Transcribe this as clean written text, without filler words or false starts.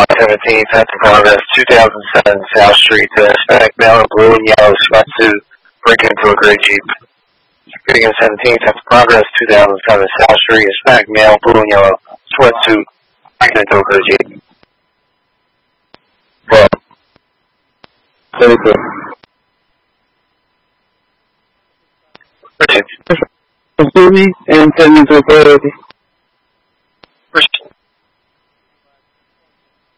17th, that's in progress, 2007 South Street, Hispanic male in blue and yellow sweatsuit, breaking into a gray Jeep. Shooting on 17th, that's in progress, 2007 South Street, Hispanic male, blue and yellow sweatsuit, breaking into a gray Jeep. Well, 32. Richard. Missouri and send me to authority.